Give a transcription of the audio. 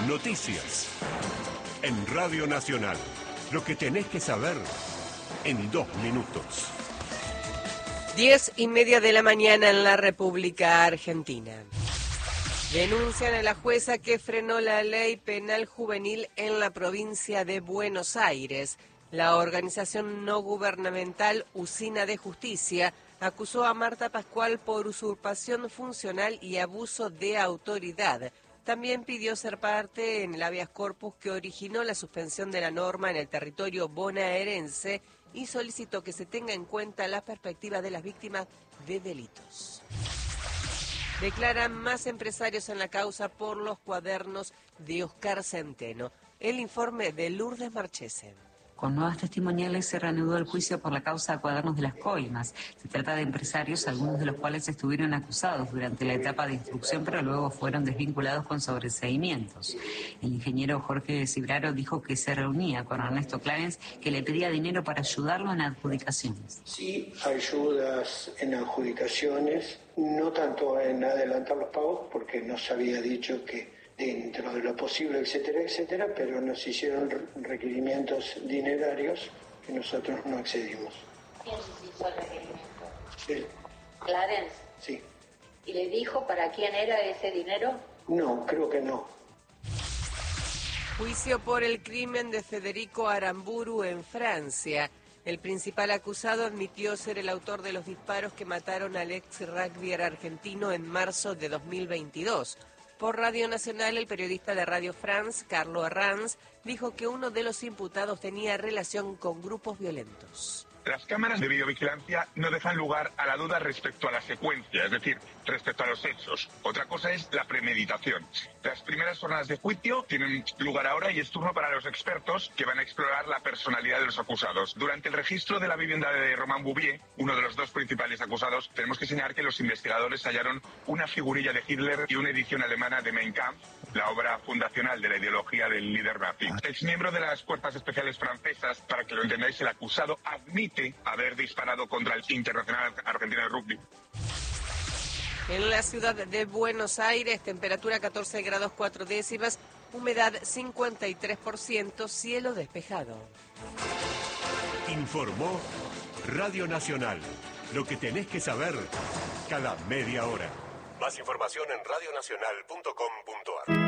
Noticias. En Radio Nacional. Lo que tenés que saber en 2 minutos. 10:30 de la mañana en la República Argentina. Denuncian a la jueza que frenó la ley penal juvenil en la provincia de Buenos Aires. La organización no gubernamental Usina de Justicia acusó a Marta Pascual por usurpación funcional y abuso de autoridad. También pidió ser parte en el habeas corpus que originó la suspensión de la norma en el territorio bonaerense y solicitó que se tenga en cuenta la perspectiva de las víctimas de delitos. Declaran más empresarios en la causa por los cuadernos de Oscar Centeno. El informe de Lourdes Marchese. Con nuevas testimoniales se reanudó el juicio por la causa de Cuadernos de las Coimas. Se trata de empresarios, algunos de los cuales estuvieron acusados durante la etapa de instrucción, pero luego fueron desvinculados con sobreseimientos. El ingeniero Jorge Cibraro dijo que se reunía con Ernesto Clarence, que le pedía dinero para ayudarlo en adjudicaciones. Sí, ayudas en adjudicaciones, no tanto en adelantar los pagos, porque nos había dicho que dentro de lo posible, etcétera, etcétera, pero nos hicieron requerimientos dinerarios que nosotros no accedimos. ¿Quién les hizo el requerimiento? Él. ¿Clarence? Sí. ¿Y le dijo para quién era ese dinero? No, creo que no. Juicio por el crimen de Federico Aramburu en Francia. El principal acusado admitió ser el autor de los disparos que mataron al ex rugbyer argentino en marzo de 2022. Por Radio Nacional, el periodista de Radio France, Carlo Herranz, dijo que uno de los imputados tenía relación con grupos violentos. Las cámaras de videovigilancia no dejan lugar a la duda respecto a la secuencia, es decir, respecto a los hechos. Otra cosa es la premeditación. Las primeras jornadas de juicio tienen lugar ahora y es turno para los expertos que van a explorar la personalidad de los acusados. Durante el registro de la vivienda de Romain Bouvier, uno de los dos principales acusados, tenemos que señalar que los investigadores hallaron una figurilla de Hitler y una edición alemana de Mein Kampf, la obra fundacional de la ideología del líder nazi. Exmiembro de las fuerzas especiales francesas, para que lo entendáis, el acusado admite haber disparado contra el Internacional Argentino de Rugby. En la ciudad de Buenos Aires, temperatura 14 grados 4 décimas, humedad 53%, cielo despejado. Informó Radio Nacional. Lo que tenés que saber cada media hora. Más información en radionacional.com.ar.